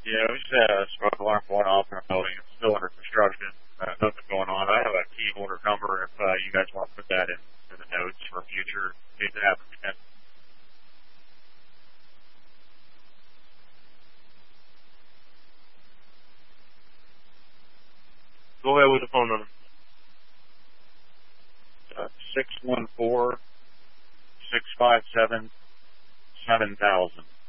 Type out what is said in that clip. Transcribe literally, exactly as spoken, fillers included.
Yeah, we just had a smoke alarm going off in our building. It's still under construction. Uh, nothing going on. I have a key holder number if uh, you guys want to put that in, in the notes for future in case it happens again. Go ahead with the phone number. Uh, six one four, six five seven, seven thousand.